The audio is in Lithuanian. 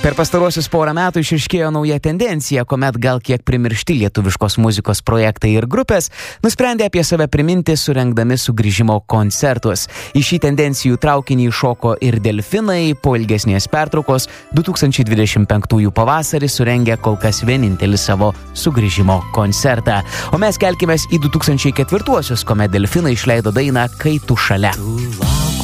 Per pastaruosius porą metų išryškėjo nauja tendencija, kuomet gal kiek primiršti lietuviškos muzikos projektai ir grupės nusprendė apie save priminti surengdami sugrįžimo koncertus. Į šį tendencijų traukinį įšoko ir Delfinai, po ilgesnės pertraukos 2025 pavasarį surengė kol kas vienintelį savo sugrįžimo koncertą. O mes kelkimės į 2004-uosius, kuomet Delfinai išleido dainą Kai tu šalia.